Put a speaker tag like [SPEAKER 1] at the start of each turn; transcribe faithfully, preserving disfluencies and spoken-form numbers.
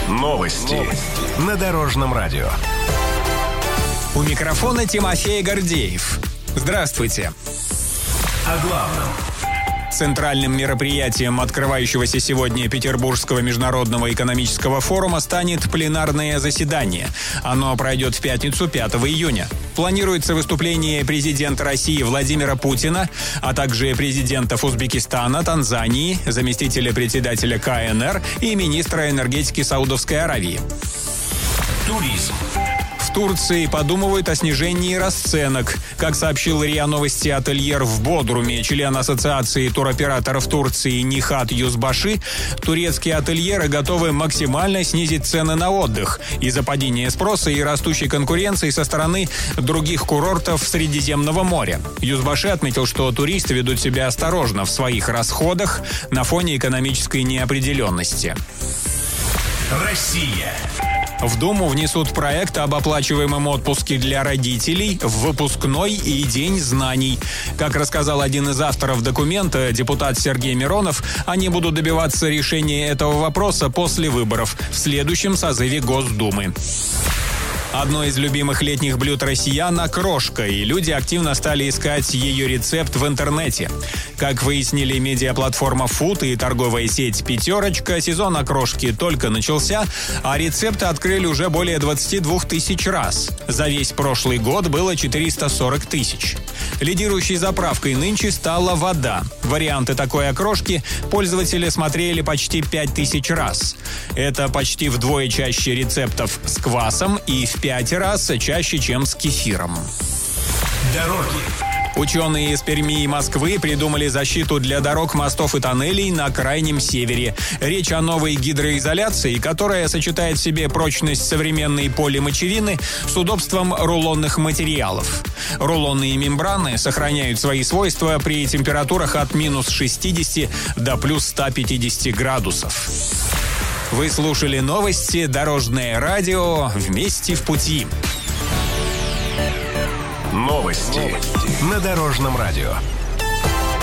[SPEAKER 1] Новости на Дорожном радио.
[SPEAKER 2] У микрофона Тимофей Гордеев. Здравствуйте.
[SPEAKER 1] О главном.
[SPEAKER 2] Центральным мероприятием открывающегося сегодня Петербургского международного экономического форума станет пленарное заседание. Оно пройдет в пятницу, пятого июня. Планируется выступление президента России Владимира Путина, а также президентов Узбекистана, Танзании, заместителя председателя ка эн эр и министра энергетики Саудовской Аравии.
[SPEAKER 1] Туризм.
[SPEAKER 2] В Турции подумывают о снижении расценок. Как сообщил РИА Новости ательер в Бодруме, член Ассоциации туроператоров Турции Нихат Юзбаши, турецкие ательеры готовы максимально снизить цены на отдых из-за падения спроса и растущей конкуренции со стороны других курортов Средиземного моря. Юзбаши отметил, что туристы ведут себя осторожно в своих расходах на фоне экономической неопределенности.
[SPEAKER 1] Россия.
[SPEAKER 2] В Думу внесут проект об оплачиваемом отпуске для родителей в выпускной и День знаний. Как рассказал один из авторов документа, депутат Сергей Миронов, они будут добиваться решения этого вопроса после выборов в следующем созыве Госдумы. Одно из любимых летних блюд россиян – окрошка, и люди активно стали искать ее рецепт в интернете. Как выяснили медиаплатформа Фуд и торговая сеть «Пятерочка», сезон окрошки только начался, а рецепты открыли уже более двадцать два тысяч раз. За весь прошлый год было четыреста сорок тысяч. Лидирующей заправкой нынче стала вода. Варианты такой окрошки пользователи смотрели почти пять тысяч раз. Это почти вдвое чаще рецептов с квасом и в пять раз чаще, чем с кефиром.
[SPEAKER 1] Дороги.
[SPEAKER 2] Ученые из Перми и Москвы придумали защиту для дорог, мостов и тоннелей на крайнем севере. Речь о новой гидроизоляции, которая сочетает в себе прочность современной полимочевины с удобством рулонных материалов. Рулонные мембраны сохраняют свои свойства при температурах от минус шестидесяти до плюс ста пятидесяти градусов. Вы слушали новости «Дорожное радио». Вместе в пути.
[SPEAKER 1] Новости на Дорожном радио.